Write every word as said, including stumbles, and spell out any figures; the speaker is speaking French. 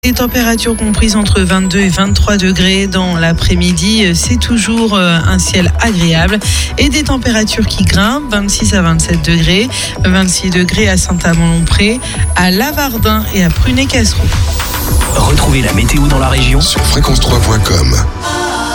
Des températures comprises entre vingt-deux et vingt-trois degrés dans l'après-midi, c'est toujours un ciel agréable et des températures qui grimpent, vingt-six à vingt-sept degrés, vingt-six degrés à Saint-Amand-Pré, à Lavardin et à Prunay-Casseroux. Retrouvez la météo dans la région sur fréquence trois point com.